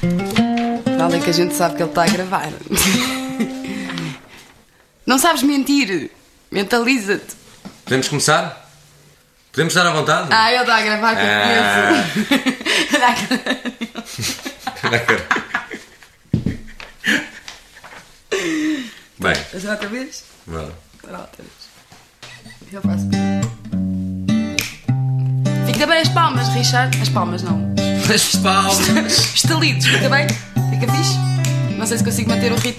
Vale que a gente sabe que ele está a gravar. Não sabes mentir. Mentaliza-te. Podemos começar? Podemos estar à vontade? Ele está a gravar que eu conheço. Bem. Mas outra vez? Vale. Outra vez. Eu faço. Fica bem as palmas, Richard. As palmas não. As palmas. Estalidos, fica bem? Fica fixe? Não sei se consigo manter o ritmo.